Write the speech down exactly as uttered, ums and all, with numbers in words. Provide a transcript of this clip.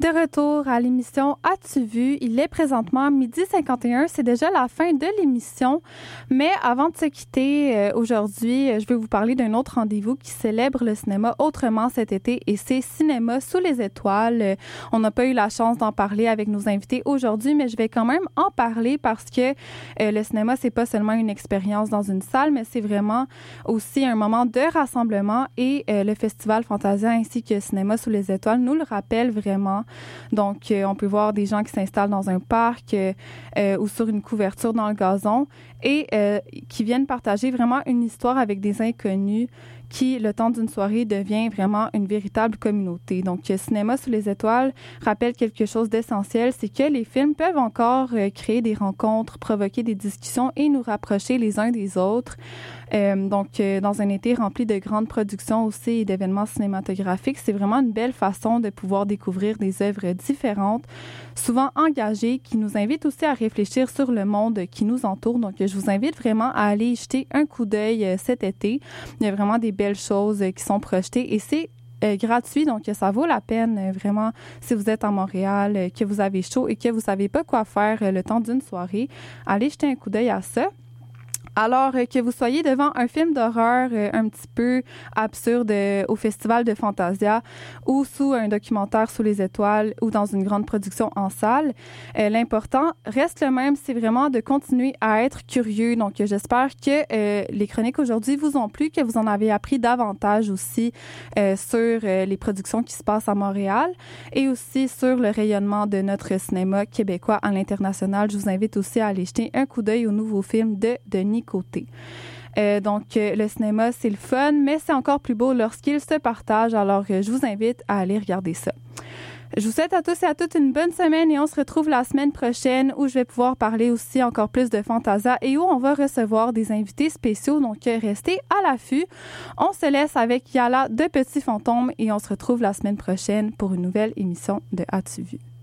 De retour à l'émission As-tu vu? Il est présentement midi cinquante et un. C'est déjà la fin de l'émission. Mais avant de se quitter euh, aujourd'hui, je vais vous parler d'un autre rendez-vous qui célèbre le cinéma autrement cet été et c'est Cinéma sous les étoiles. Euh, on n'a pas eu la chance d'en parler avec nos invités aujourd'hui, mais je vais quand même en parler parce que euh, le cinéma, c'est pas seulement une expérience dans une salle, mais c'est vraiment aussi un moment de rassemblement et euh, le Festival Fantasia ainsi que Cinéma sous les étoiles nous le rappellent vraiment. Donc, euh, on peut voir des gens qui s'installent dans un parc euh, euh, ou sur une couverture dans le gazon et euh, qui viennent partager vraiment une histoire avec des inconnus qui, le temps d'une soirée, devient vraiment une véritable communauté. Donc, Cinéma sous les étoiles rappelle quelque chose d'essentiel, c'est que les films peuvent encore euh, créer des rencontres, provoquer des discussions et nous rapprocher les uns des autres. Euh, donc, euh, dans un été rempli de grandes productions aussi et d'événements cinématographiques, c'est vraiment une belle façon de pouvoir découvrir des œuvres différentes, souvent engagées, qui nous invitent aussi à réfléchir sur le monde qui nous entoure. Donc, je vous invite vraiment à aller y jeter un coup d'œil euh, cet été. Il y a vraiment des belles choses euh, qui sont projetées et c'est euh, gratuit, donc ça vaut la peine euh, vraiment si vous êtes à Montréal, euh, que vous avez chaud et que vous savez pas quoi faire euh, le temps d'une soirée, allez jeter un coup d'œil à ça. Alors euh, que vous soyez devant un film d'horreur euh, un petit peu absurde euh, au Festival de Fantasia ou sous un documentaire sous les étoiles ou dans une grande production en salle, euh, l'important reste le même, c'est vraiment de continuer à être curieux. Donc, euh, j'espère que euh, les chroniques aujourd'hui vous ont plu, que vous en avez appris davantage aussi euh, sur euh, les productions qui se passent à Montréal et aussi sur le rayonnement de notre cinéma québécois à l'international. Je vous invite aussi à aller jeter un coup d'œil au nouveau film de Denis Côté. Euh, donc, euh, le cinéma, c'est le fun, mais c'est encore plus beau lorsqu'il se partage. Alors, euh, je vous invite à aller regarder ça. Je vous souhaite à tous et à toutes une bonne semaine et on se retrouve la semaine prochaine où je vais pouvoir parler aussi encore plus de Fantasia et où on va recevoir des invités spéciaux. Donc, euh, restez à l'affût. On se laisse avec Yala de Petits Fantômes et on se retrouve la semaine prochaine pour une nouvelle émission de As-tu vu?